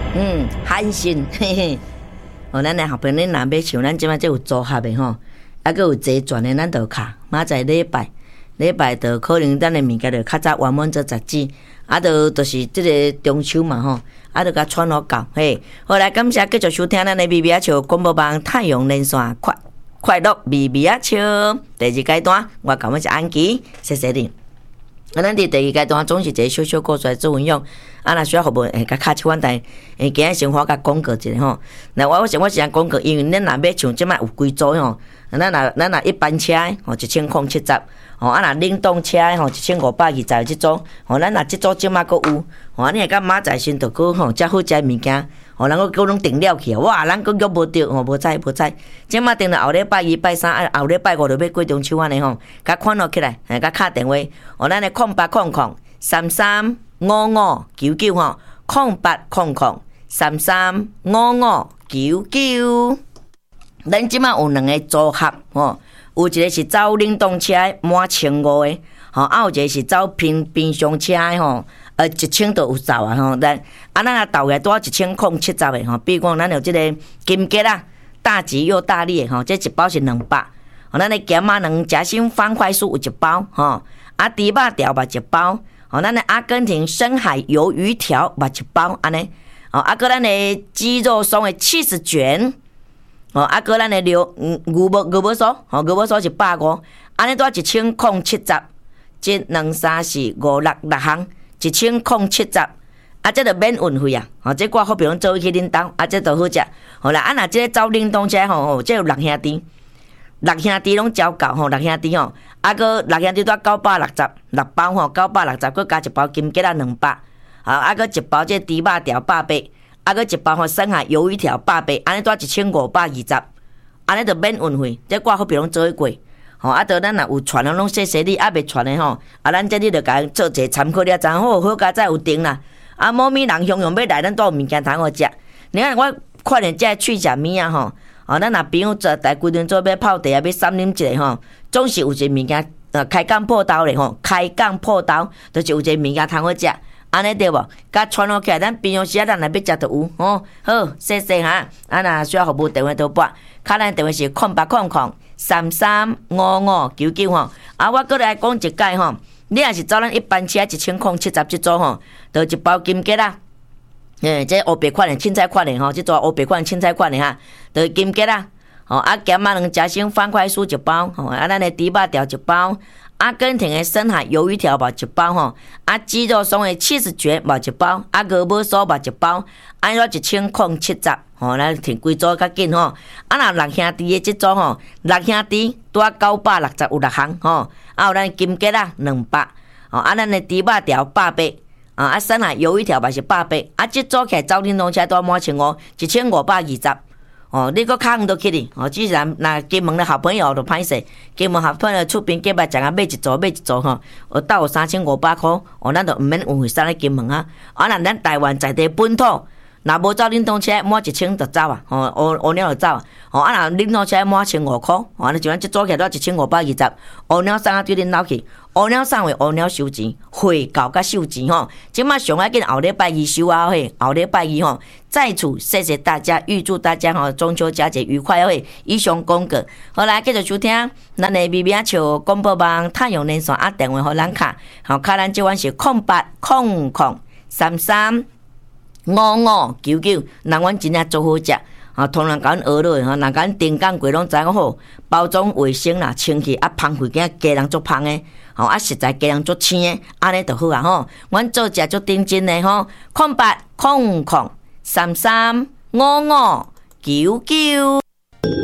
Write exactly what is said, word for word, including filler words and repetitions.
嗯，韩信，嘿嘿。哦，咱的后边恁若要像咱即摆即有组合的吼，啊，佮有齐全的，咱就卡。明仔礼拜，礼拜就可能咱的物件就较早完满做十指，啊，就就是即个中秋嘛吼，啊，就甲串好到嘿。好来，感谢继续收听咱的微微啊笑广播网太阳连线快快乐微微啊笑第二阶段，我感觉是安琪，谢谢你。啊，咱伫第二阶段总是一个小小故事做运用，啊，若需要服务，会甲卡七万台，会今日生活甲广告一下吼。那我我想我是讲广告，因为恁若要像即摆有几组吼，咱若咱若一般车吼一千空七十，吼啊若冷冻车吼一千五百二十即组，吼咱若即组即摆佫有，吼啊你会甲马仔先着佫吼，遮好食物件。吼，人佫佫拢订了去啊！哇，咱佫约无着，吼，无知无知。即马订了后礼拜二、拜三，啊，后礼拜五就要过中秋安尼吼，甲款落起来，哎，甲敲电话，吼，咱的空八空空三三五五九九吼，空八空空三三五五九九。咱即马有两个组合，吼，有一个是走冷冻车满千五的，吼，啊，有一个是走冰冰箱车的吼。呃，一千都有走啊吼，咱啊，咱啊倒个多一千空七十的吼，比如讲咱有即个金桔啊，大吉又大利的吼，这一包是两百，吼，咱的咸仔两夹心方块酥有一包吼，啊，猪肉条嘛一包，吼，咱的阿根廷深海鱿鱼条嘛一包安尼，哦，啊，个咱的鸡肉松的起司卷，哦，啊，个咱的牛嗯牛肉牛肉酥，吼，牛肉酥一百五，安尼多一千空七十，即两三四五六六项。一千空七十，啊，这就免运费啊！吼，这我好比讲做去恁兜，啊，这都好食。好啦，啊，若这个走冷冻车吼，吼，这有六兄弟，六兄弟拢交够吼，六兄弟吼，啊，个六兄弟多九百六十六包吼，九百六十，佮加一包金桔啊两百，啊，啊，个一包这猪肉条百八，啊，个一包吼深海鱿鱼条百八，安尼多一千五百二十，安尼就免运费。这我好比讲做一过。吼，啊，到咱若有传的拢谢谢你，啊未传的吼，啊，咱这里就甲做一个参考了，真好，好佳再有订啦。啊，某米人向用要来，咱都有物件通好食。你看我看见这去食物啊吼，哦，咱若朋友做大规定做要泡茶啊，要三啉一个吼，总是有一个物件，呃，开港破刀咧吼，开港破刀，就是有一个物件通好食，安尼对无？甲传落起来，咱平常时啊，咱若要食就有吼。好，谢谢哈。啊，若需要服务电话都拨，卡咱电话是空八空空。三三五五九九吼，啊，我过来讲一解吼，你若是走咱一般车一千空七十即组吼，就一包金桔啦，诶，这乌白款的凊彩款的吼，即组乌白款凊彩款的哈，就金桔啦，吼，啊，咸仔两夹心方块酥一包，吼，啊，咱的猪肉条一包，阿根廷的深海鱿鱼条嘛一包吼，啊，鸡肉松的起司卷嘛一包，啊，鹅母酥嘛一包，安怎一千空七十。吼，咱摕规组较紧吼，啊，若六兄弟的即组吼，六兄弟拄啊九百六十有六项吼，啊，有咱金桔啊两百，吼，啊，咱的猪肉条百八，啊，啊，深海鱿鱼条嘛是百八，啊，即组起来走冷冻车拄满千五，一千五百二十，哦，你搁较远都去哩，哦，只是若若金门的好朋友就歹势，金门好朋友厝边计卖食啊买一组买一组吼，哦，斗有三千五百箍，哦，咱就毋免运费送咧金门啊，啊，若咱台湾在地本土。若无走冷冻车，满一千就走啊！吼，乌乌鸟就走啊！吼，啊，若冷冻车满千五箍，吼，安尼就咱即组起来都一千五百二十。乌鸟送啊对恁兜去，乌鸟送为乌鸟收钱，会到甲收钱吼。即马上要紧后礼拜二收啊嘿，后礼拜二吼，在此谢谢大家，预祝大家吼中秋佳节愉快嘿！以上广告，好来继续收听咱的微微啊笑广播网太阳连线啊电话互咱卡，吼卡咱即晚是空八空空三三。五五九九，人阮真正做好食，吼，通人甲阮学落吼，人甲阮订购过拢知影好，包装卫生啦，清气啊，芳气囝家人足芳诶，吼啊实在家人足青诶，安尼就好啊吼，阮做食足认真诶吼，空八空空三三五五九九。